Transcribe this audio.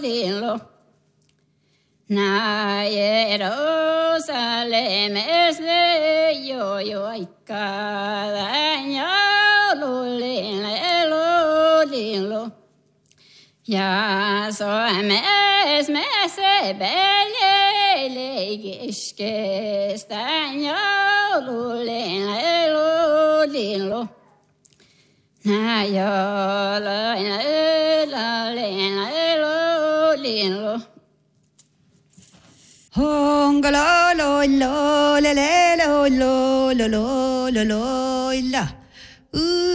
lillo. Na Jerusalemessa jo ikkadan joululillo. Ja Suomessa me se leikiskeestään joululillo. Na joululillo. Honga la lo lo le le lo lo lo lo lo lo la.